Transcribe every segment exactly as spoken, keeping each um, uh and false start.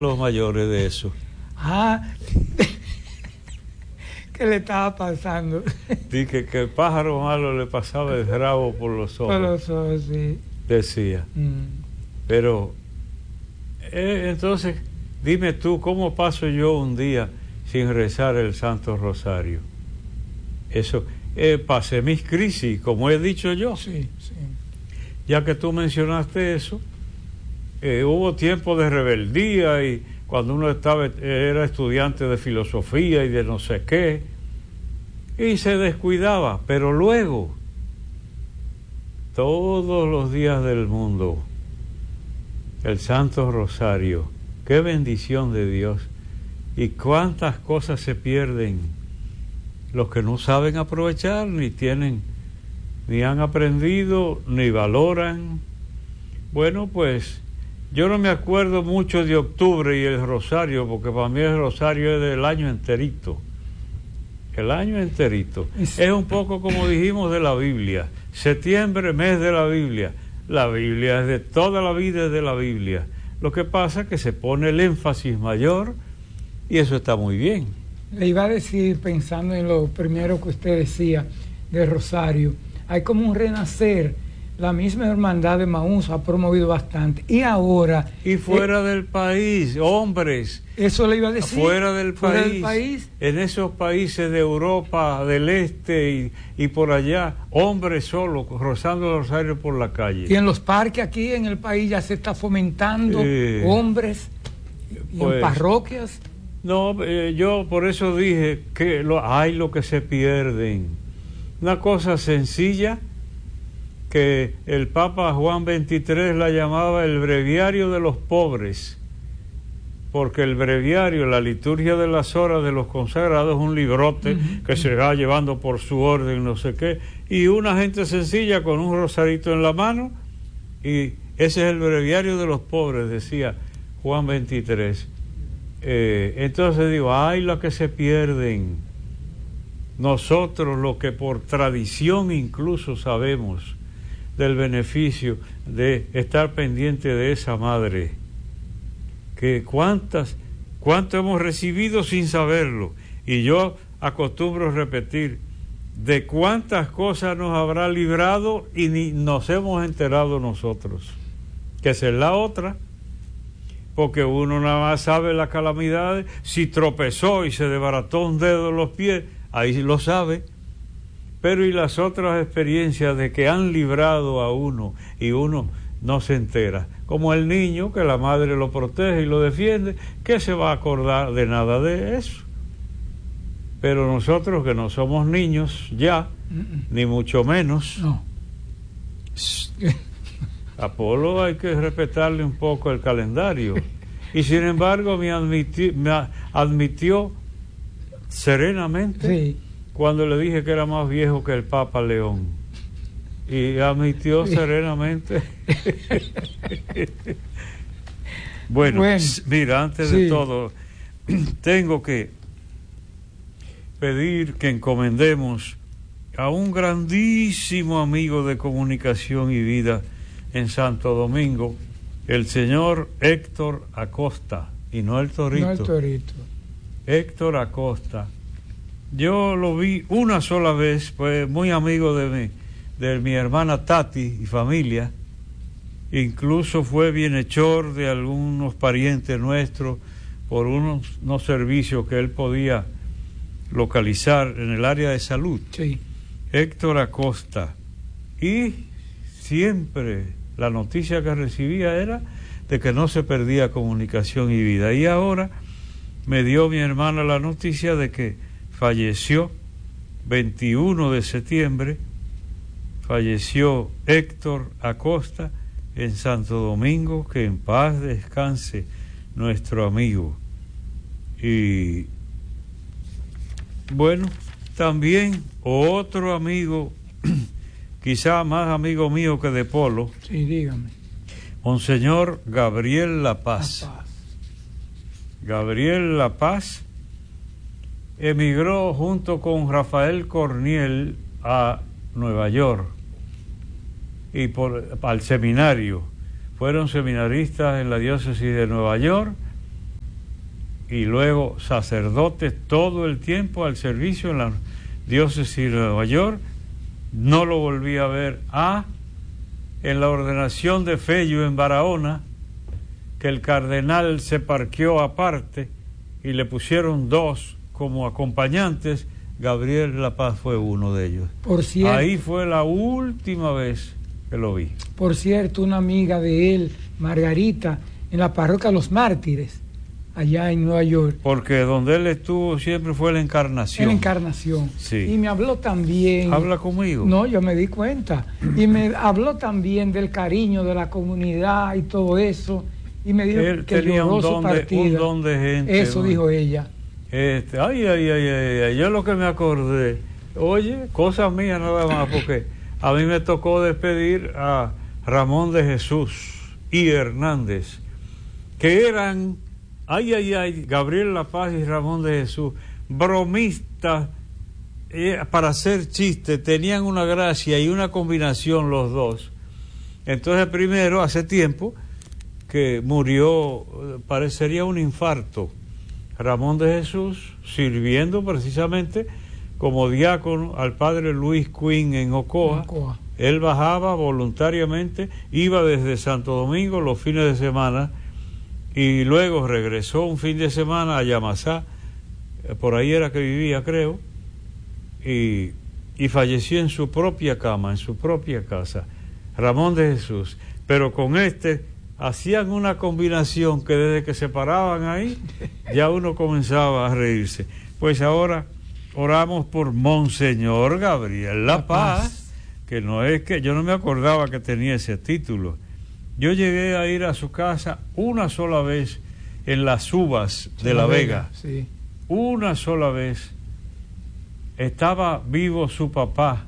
los mayores de eso. Ah, ¿qué le estaba pasando? Dije que el pájaro malo le pasaba el rabo por los ojos. Por los ojos, sí. Decía. Mm. Pero, eh, entonces, dime tú, ¿cómo paso yo un día sin rezar el Santo Rosario? Eso, eh, pasé mis crisis, como he dicho yo. Sí, sí. Ya que tú mencionaste eso, eh, hubo tiempo de rebeldía y cuando uno estaba era estudiante de filosofía y de no sé qué, y se descuidaba, pero luego, todos los días del mundo, el Santo Rosario, qué bendición de Dios, y cuántas cosas se pierden los que no saben aprovechar, ni tienen, ni han aprendido, ni valoran. Bueno, pues yo no me acuerdo mucho de octubre y el rosario, porque para mí el rosario es del año enterito. El año enterito. Es un poco como dijimos de la Biblia. Septiembre, mes de la Biblia. La Biblia es de toda la vida, es de la Biblia. Lo que pasa es que se pone el énfasis mayor y eso está muy bien. Le iba a decir, pensando en lo primero que usted decía de rosario, hay como un renacer. La misma hermandad de Maús ha promovido bastante. Y ahora... Y fuera eh, del país, hombres. Eso le iba a decir. Fuera del fuera país. Del país. En esos países de Europa, del este y, y por allá, hombres solos, rozando el rosario por la calle. Y en los parques aquí en el país ya se está fomentando eh, hombres. Y pues, en parroquias. No, eh, yo por eso dije que lo, hay lo que se pierden. Una cosa sencilla que el Papa Juan veintitrés la llamaba el breviario de los pobres, porque el breviario, la liturgia de las horas de los consagrados, es un librote uh-huh. que se va llevando por su orden, no sé qué, y una gente sencilla con un rosarito en la mano, y ese es el breviario de los pobres, decía Juan veintitrés. Eh, entonces digo, ay, lo que se pierden. Nosotros, lo que por tradición incluso sabemos del beneficio de estar pendiente de esa madre, que cuántas, cuánto hemos recibido sin saberlo, y yo acostumbro repetir, de cuántas cosas nos habrá librado y ni nos hemos enterado nosotros, que esa es la otra, porque uno nada más sabe las calamidades, si tropezó y se desbarató un dedo en los pies, ahí lo sabe. Pero y las otras experiencias de que han librado a uno y uno no se entera, como el niño que la madre lo protege y lo defiende, que se va a acordar de nada de eso. Pero nosotros que no somos niños ya, Mm-mm. ni mucho menos, no. Apolo hay que respetarle un poco el calendario, y sin embargo me admitió, me admitió serenamente, sí. cuando le dije que era más viejo que el Papa León, y admitió sí. serenamente. bueno, bueno, mira, antes sí. de todo, tengo que pedir que encomendemos a un grandísimo amigo de comunicación y vida en Santo Domingo, el señor Héctor Acosta, y no el Torito. No el Torito. Héctor Acosta. Yo lo vi una sola vez, pues muy amigo de mi, de mi hermana Tati y familia, incluso fue bienhechor de algunos parientes nuestros por unos, unos servicios que él podía localizar en el área de salud. Sí. Héctor Acosta. Y siempre la noticia que recibía era de que no se perdía comunicación y vida. Y ahora me dio mi hermana la noticia de que falleció veintiuno de septiembre, falleció Héctor Acosta en Santo Domingo, que en paz descanse nuestro amigo. Y bueno, también otro amigo, quizá más amigo mío que de Polo, sí, dígame, Monseñor Gabriel La Paz. La Paz. Gabriel La Paz emigró junto con Rafael Corniel a Nueva York y por, al seminario. Fueron seminaristas en la diócesis de Nueva York y luego sacerdote todo el tiempo al servicio en la diócesis de Nueva York. No lo volví a ver. Ah, en la ordenación de Fello en Barahona, que el cardenal se parqueó aparte y le pusieron dos como acompañantes. Gabriel La Paz fue uno de ellos. Por cierto, ahí fue la última vez que lo vi. Por cierto, una amiga de él, Margarita, en la parroquia Los Mártires, allá en Nueva York. Porque donde él estuvo siempre fue la Encarnación. En la Encarnación. Sí. Y me habló también... ¿Habla conmigo? No, yo me di cuenta. Y me habló también del cariño de la comunidad y todo eso. Y me dijo él que tenía lloró un don, su partida. De, un don de gente. Eso ¿no? dijo ella. Este, ay, ay, ay, ay, ay, yo lo que me acordé, oye, cosas mías nada más, porque a mí me tocó despedir a Ramón de Jesús y Hernández, que eran, ay, ay, ay, Gabriel La Paz y Ramón de Jesús, bromistas, eh, para hacer chistes, tenían una gracia y una combinación los dos. Entonces primero, hace tiempo, que murió, parecería un infarto, Ramón de Jesús, sirviendo precisamente como diácono al padre Luis Quinn en Ocoa. Ocoa. Él bajaba voluntariamente, iba desde Santo Domingo los fines de semana y luego regresó un fin de semana a Yamasá, por ahí era que vivía, creo, y, y falleció en su propia cama, en su propia casa. Ramón de Jesús. Pero con este hacían una combinación que desde que se paraban ahí, ya uno comenzaba a reírse. Pues ahora oramos por Monseñor Gabriel La Paz, que no es que, yo no me acordaba que tenía ese título. Yo llegué a ir a su casa una sola vez en las Uvas de La Vega. Sí. Una sola vez. Estaba vivo su papá.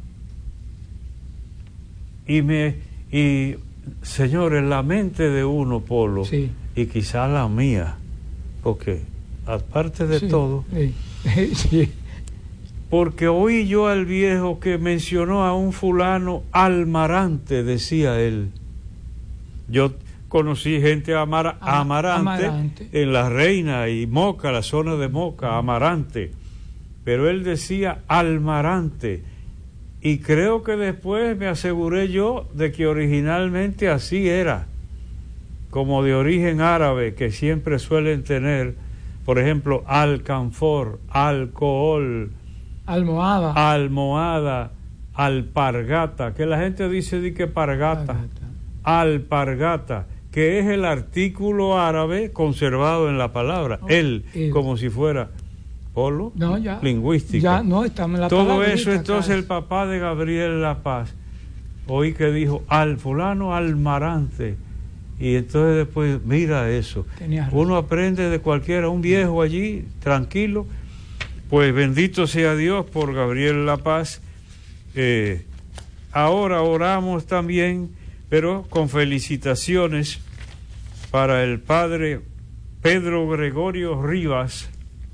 Y me... y señores, la mente de uno, Polo, sí. y quizás la mía, porque aparte de sí, todo, sí, sí. porque oí yo al viejo que mencionó a un fulano Almarante, decía él. Yo conocí gente amara, Am amarante, Amarante en La Reina y Moca, la zona de Moca, Amarante, pero él decía Almarante. Y creo que después me aseguré yo de que originalmente así era, como de origen árabe, que siempre suelen tener, por ejemplo, alcanfor, alcohol, almohada, almohada, alpargata, que la gente dice di que pargata, alpargata, que es el artículo árabe conservado en la palabra, oh, él, él, como si fuera... Polo, no, ya, lingüística. Ya no estamos en la todo eso, entonces casi. El papá de Gabriel La Paz, oí que dijo al fulano Almarante, y entonces después mira eso, uno aprende de cualquiera, un viejo allí tranquilo. Pues bendito sea Dios por Gabriel La Paz. Eh, ahora oramos también, pero con felicitaciones para el padre Pedro Gregorio Rivas,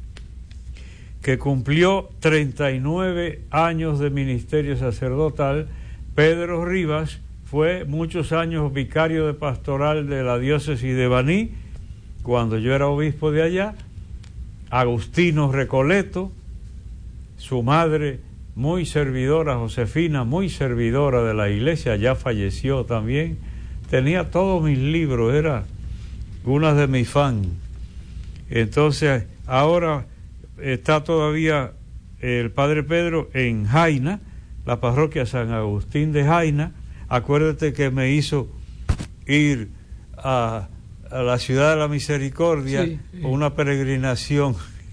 que cumplió treinta y nueve años de ministerio sacerdotal. Pedro Rivas fue muchos años vicario de pastoral de la diócesis de Baní, cuando yo era obispo de allá. Agustino Recoleto, su madre muy servidora, Josefina, muy servidora de la iglesia, ya falleció también. Tenía todos mis libros, era una de mis fans. Entonces, ahora... está todavía el padre Pedro en Jaina, la parroquia San Agustín de Jaina. Acuérdate que me hizo ir a, a la ciudad de la Misericordia, sí, sí. Una peregrinación.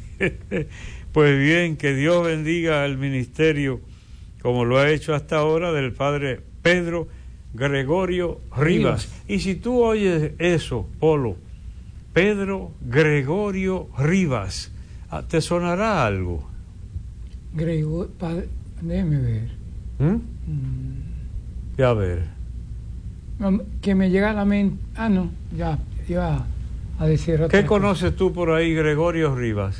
Pues bien, que Dios bendiga el ministerio, como lo ha hecho hasta ahora, del padre Pedro Gregorio Rivas. Rivas. Y si tú oyes eso, Polo, Pedro Gregorio Rivas, ¿te sonará algo? Grego, padre, déjeme ver. ¿Mm? Mm. Ya ver. No, que me llega a la mente. Ah, no, ya, iba a decir otra ¿Qué cosa. conoces tú por ahí, Gregorio Rivas?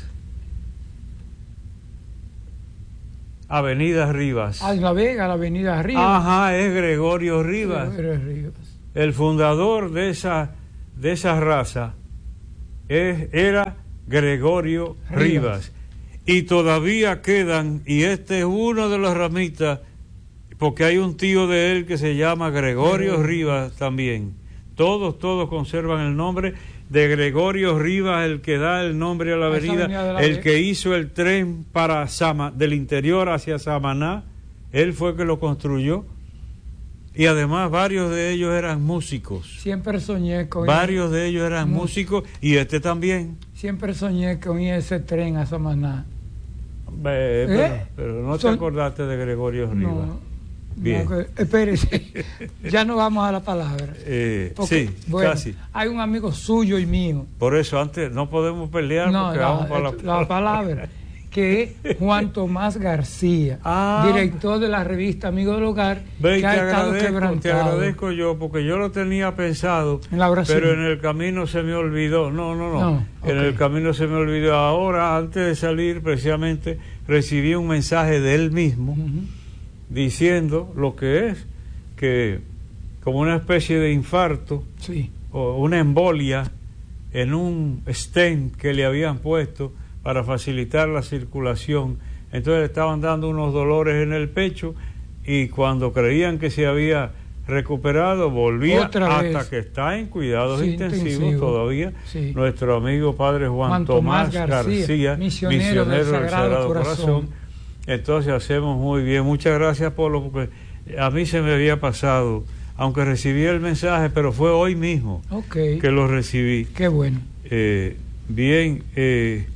Avenida Rivas. Ah, La Vega, la Avenida Rivas. Ajá, es Gregorio Rivas. Gregorio Rivas. El fundador de esa, de esa raza es, era Gregorio Rivas. Rivas. Y todavía quedan, y este es uno de las ramitas, porque hay un tío de él que se llama Gregorio Rivas también. Todos, todos conservan el nombre de Gregorio Rivas, el que da el nombre a la avenida, el que hizo el tren para Sama, del interior hacia Samaná, él fue el que lo construyó. Y además varios de ellos eran músicos. Siempre soñé con Varios de ellos eran músicos y este también. Siempre soñé con ese tren a Samaná. Eh, pero, ¿Eh? pero no te Son... acordaste de Gregorio Rivas. No. Bien. No, espérese, ya no vamos a la palabra. Eh, porque, sí, bueno, casi. Hay un amigo suyo y mío. Por eso antes no podemos pelear no, porque no, vamos para la, la palabra. Que es Juan Tomás García, ah, director de la revista Amigo del Hogar, ve, que ha estado quebrantado. Te agradezco yo, porque yo lo tenía pensado, en la pero en el camino se me olvidó. No, no, no. no okay. En el camino se me olvidó. Ahora, antes de salir, precisamente, recibí un mensaje de él mismo, uh-huh, diciendo lo que es, que como una especie de infarto, sí, o una embolia en un stent que le habían puesto para facilitar la circulación. Entonces estaban dando unos dolores en el pecho y cuando creían que se había recuperado, volvía Otra hasta vez. que está en cuidados sí, intensivos intensivo. todavía. Sí. Nuestro amigo padre Juan, Juan Tomás, Tomás García, García misionero, misionero del Sagrado, del Sagrado Corazón. Corazón. Entonces hacemos muy bien. Muchas gracias, Polo, porque a mí se me había pasado, aunque recibí el mensaje, pero fue hoy mismo okay. que lo recibí. Qué bueno. Eh, bien, eh,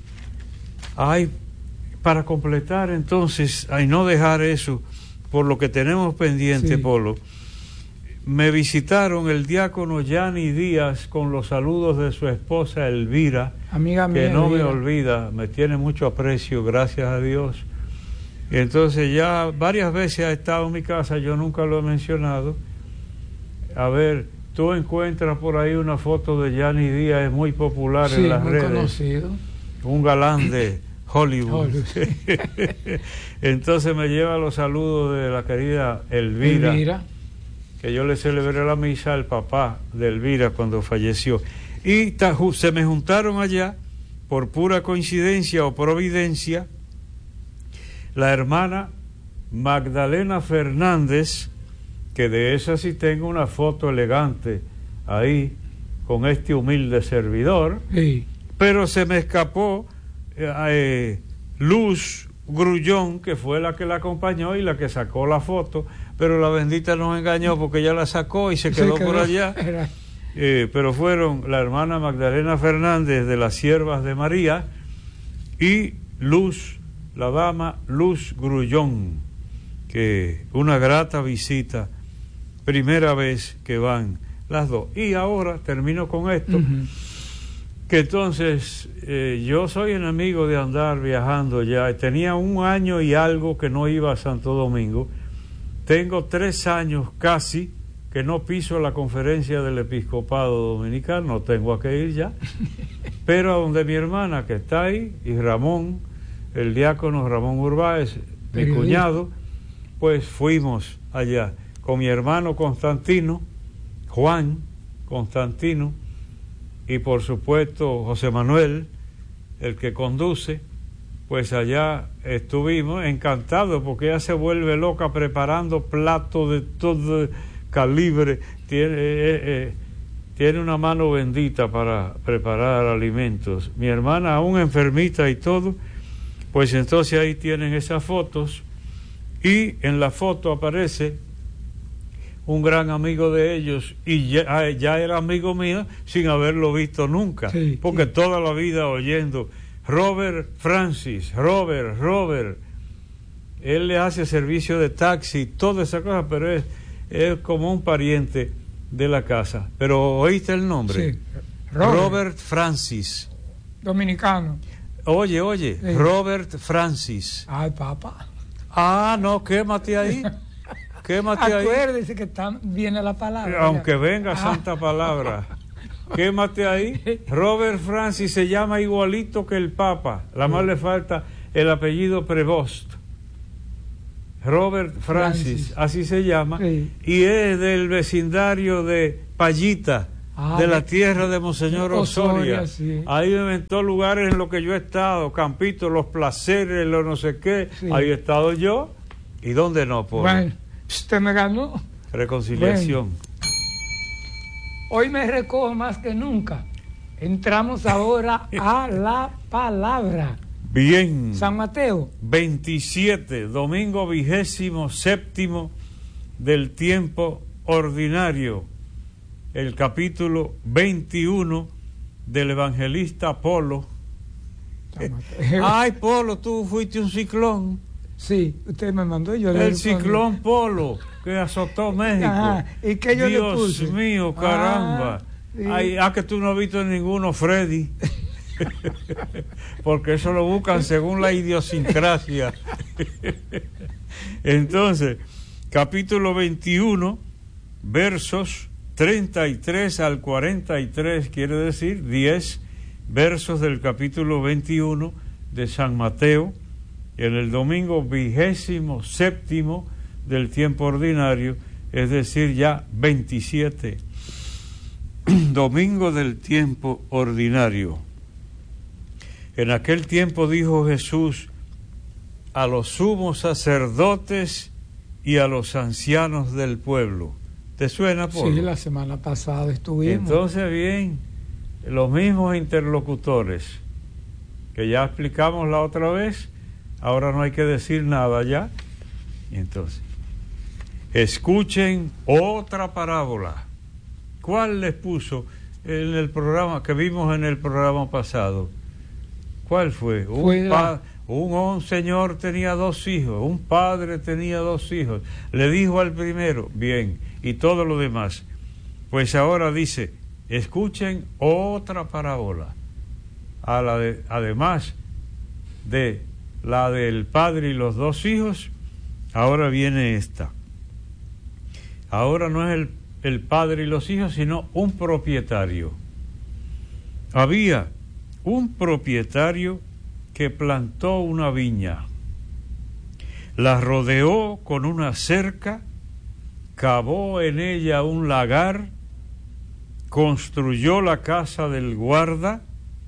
hay para completar entonces, y no dejar eso, por lo que tenemos pendiente, sí. Polo, me visitaron el diácono Yanni Díaz con los saludos de su esposa Elvira, amiga mía, que no Elvira. me olvida, me tiene mucho aprecio, gracias a Dios. Y entonces ya varias veces ha estado en mi casa, yo nunca lo he mencionado. A ver, tú encuentras por ahí una foto de Yanni Díaz, es muy popular, sí, en las muy redes. Conocido. Un galán de Hollywood. Hollywood. Entonces me lleva los saludos de la querida Elvira, Elvira, que yo le celebré la misa al papá de Elvira cuando falleció. Y se me juntaron allá, por pura coincidencia o providencia, la hermana Magdalena Fernández, que de esa sí tengo una foto elegante ahí, con este humilde servidor, sí. Pero se me escapó eh, eh, Luz Grullón, que fue la que la acompañó y la que sacó la foto, pero la bendita nos engañó porque ella la sacó y se quedó, se quedó por allá. Eh, pero fueron la hermana Magdalena Fernández de las Siervas de María y Luz, la dama Luz Grullón, que una grata visita, primera vez que van las dos. Y ahora termino con esto, uh-huh. que entonces eh, yo soy enemigo de andar viajando ya. Tenía un año y algo que no iba a Santo Domingo. Tengo tres años casi que no piso la conferencia del episcopado dominical, no tengo a qué ir ya, pero a donde mi hermana que está ahí, y Ramón, el diácono Ramón Urbáez, mi cuñado, pues fuimos allá con mi hermano Constantino, Juan Constantino, y por supuesto José Manuel, el que conduce. Pues allá estuvimos encantados porque ella se vuelve loca preparando platos de todo calibre, tiene, eh, eh, tiene una mano bendita para preparar alimentos. Mi hermana aún enfermita y todo, pues entonces ahí tienen esas fotos y en la foto aparece un gran amigo de ellos y ya, ya era amigo mío sin haberlo visto nunca, sí, porque sí. Toda la vida oyendo Robert Francis, Robert, Robert, él le hace servicio de taxi, toda esa cosa, pero es es como un pariente de la casa. Pero ¿oíste el nombre? Sí. Robert, Robert Francis. Dominicano. Oye, oye, sí. Robert Francis. Ay, papá. Ah, no, quémate ahí. Quémate ahí. Acuérdese que está, viene la palabra. Aunque venga ah. Santa Palabra. Quémate ahí. Robert Francis se llama igualito que el Papa. La sí. Más le falta el apellido Prevost. Robert Francis, Francis, así se llama, sí. Y es del vecindario de Payita, ah, de la tierra de Monseñor Osoria. Osoria sí. Ahí me inventó lugares en los que yo he estado, Campito, Los Placeres, los no sé qué. Sí. Ahí he estado yo. ¿Y dónde no? Por bueno, usted me ganó. Reconciliación. Bueno. Hoy me recojo más que nunca. Entramos ahora a la palabra. Bien. San Mateo. veintisiete, domingo vigésimo séptimo del tiempo ordinario. El capítulo veintiuno del evangelista Polo. Ay, Polo, tú fuiste un ciclón. Sí, usted me mandó yo. El ciclón Polo que azotó México. Ajá. ¿Y qué yo Dios le puse? mío, caramba. Ah, sí. Ay, ah, que tú no has visto ninguno, Freddy. Porque eso lo buscan según la idiosincrasia. Entonces, capítulo veintiuno, versos treinta y tres al cuarenta y tres, quiere decir diez versos del capítulo veintiuno de San Mateo, en el domingo vigésimo séptimo del tiempo ordinario, es decir, ya veintisiete, domingo del tiempo ordinario. En aquel tiempo dijo Jesús a los sumos sacerdotes y a los ancianos del pueblo. ¿Te suena, Polo? Sí, la semana pasada estuvimos. Entonces, bien, los mismos interlocutores que ya explicamos la otra vez, ahora no hay que decir nada ya. Y entonces, escuchen otra parábola. ¿Cuál les puso en el programa que vimos en el programa pasado? ¿Cuál fue? Un, pa- un, un señor tenía dos hijos, un padre tenía dos hijos. Le dijo al primero, bien, y todo lo demás. Pues ahora dice, escuchen otra parábola. A la de, además de la del padre y los dos hijos, ahora viene esta. Ahora no es el, el padre y los hijos, sino un propietario. Había un propietario que plantó una viña, la rodeó con una cerca, cavó en ella un lagar, construyó la casa del guarda,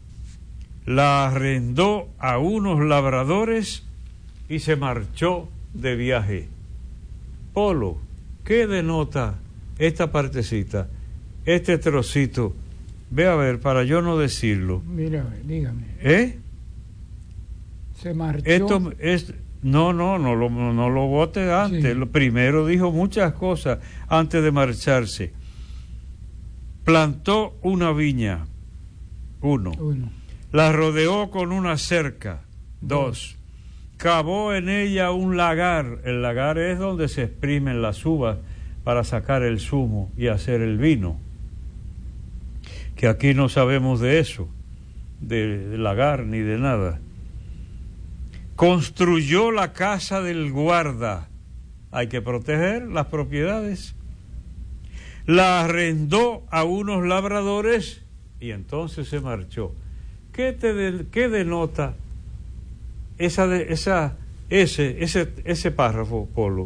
la arrendó a unos labradores y se marchó de viaje. Polo, ¿qué denota esta partecita, este trocito? Ve a ver, para yo no decirlo. Mira, dígame. ¿Eh? Se marchó. Esto es, no, no, no lo, no lo vote antes. Sí. Lo primero dijo muchas cosas antes de marcharse. Plantó una viña, uno. Uno. La rodeó con una cerca, dos. Cavó en ella un lagar. El lagar es donde se exprimen las uvas para sacar el zumo y hacer el vino. Que aquí no sabemos de eso, de, de lagar ni de nada. Construyó la casa del guarda. Hay que proteger las propiedades. La arrendó a unos labradores y entonces se marchó. ¿Qué te de, qué denota esa de, esa ese ese ese párrafo, Polo?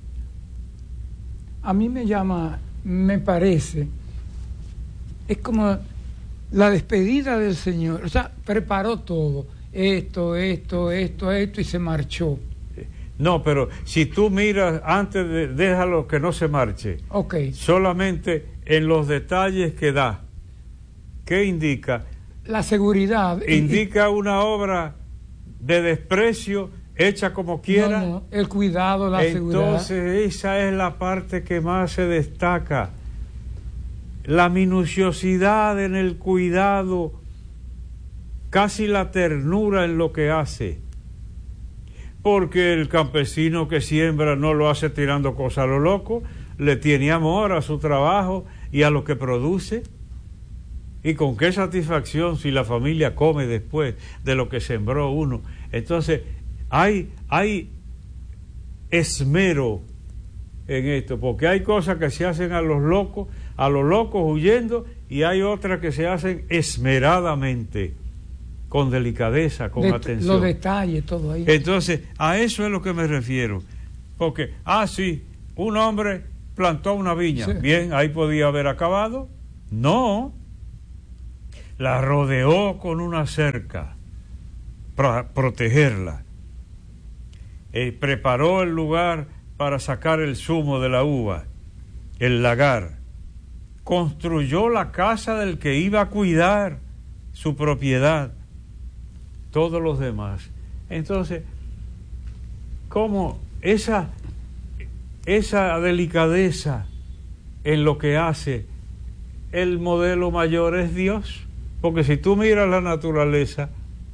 A mí me llama, me parece, es como la despedida del Señor. O sea, preparó todo, esto, esto, esto, esto, y se marchó. No, pero si tú miras antes de, déjalo que no se marche. Okay. Solamente en los detalles que da. ¿Qué indica? La seguridad. Indica una obra de desprecio hecha como quiera. No, no, el cuidado, la Entonces, seguridad. Entonces esa es la parte que más se destaca. La minuciosidad en el cuidado, casi la ternura en lo que hace. Porque el campesino que siembra no lo hace tirando cosas a lo loco, le tiene amor a su trabajo y a lo que produce. Y con qué satisfacción si la familia come después de lo que sembró uno. Entonces, hay, hay esmero en esto, porque hay cosas que se hacen a los locos, a los locos huyendo, y hay otras que se hacen esmeradamente, con delicadeza, con de, atención. Los detalles, todo ahí. Entonces, a eso es lo que me refiero. Porque, ah, sí, un hombre plantó una viña. Sí. Bien, ahí podía haber acabado. No, la rodeó con una cerca para protegerla. Eh, preparó el lugar para sacar el zumo de la uva, el lagar. Construyó la casa del que iba a cuidar su propiedad, todos los demás. Entonces, ¿cómo esa, esa delicadeza en lo que hace? El modelo mayor es Dios, porque si tú miras la naturaleza,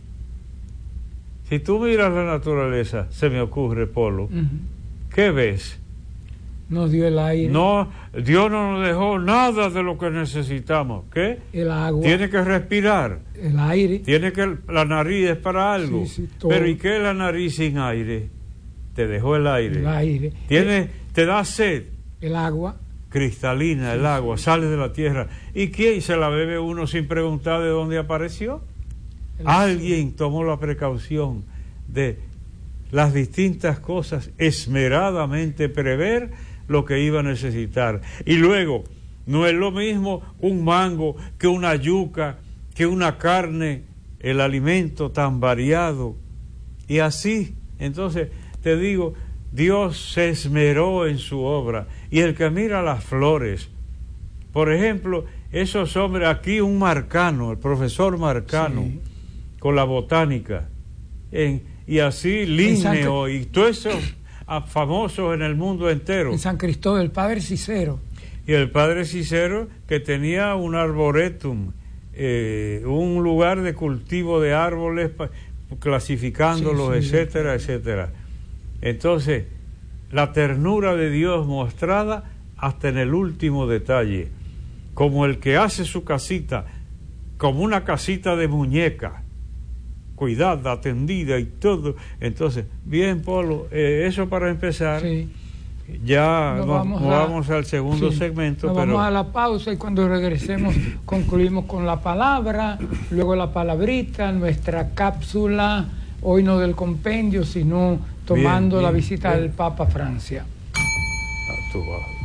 si tú miras la naturaleza, se me ocurre, Polo, uh-huh. ¿Qué ves? Nos dio el aire. No, Dios no nos dejó nada de lo que necesitamos. ¿Qué? El agua. Tiene que respirar. El aire. Tiene que, la nariz es para algo. Sí, sí, todo. Pero ¿y qué es la nariz sin aire? Te dejó el aire. El aire. Tiene, el, te da sed. El agua. Cristalina, sí, el agua, sí. Sale de la tierra. ¿Y quién se la bebe uno sin preguntar de dónde apareció? El Alguien tomó la precaución de las distintas cosas, esmeradamente prever lo que iba a necesitar. Y luego, no es lo mismo un mango que una yuca, que una carne, el alimento tan variado. Y así, entonces, te digo, Dios se esmeró en su obra. Y el que mira las flores, por ejemplo, esos hombres, aquí un Marcano, el profesor Marcano, sí, con la botánica, en, y así Linneo y todos esos famosos en el mundo entero. En San Cristóbal, el padre Cicero. Y el padre Cicero, que tenía un arboretum, eh, un lugar de cultivo de árboles, clasificándolos, sí, sí, etcétera, etcétera. Entonces, la ternura de Dios mostrada hasta en el último detalle, como el que hace su casita, como una casita de muñeca, cuidada, atendida y todo. Entonces, bien, Polo, eh, eso para empezar. Sí. Ya nos vamos, nos vamos a, al segundo sí, segmento. Nos pero... vamos a la pausa y cuando regresemos concluimos con la palabra, luego la palabrita, nuestra cápsula, hoy no del compendio, sino tomando bien, bien, la visita bien. del Papa a Francia. Ah, tú vas.